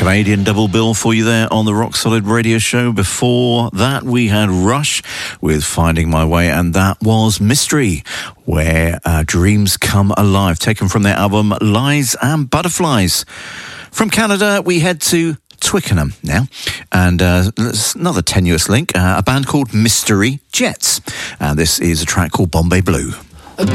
Canadian double bill for you there on the Rock Solid Radio Show. Before that, we had Rush with Finding My Way, and that was Mystery, Where Dreams Come Alive, taken from their album Lies and Butterflies. From Canada, we head to Twickenham now, and another tenuous link, a band called Mystery Jets. This is a track called Bombay Blue.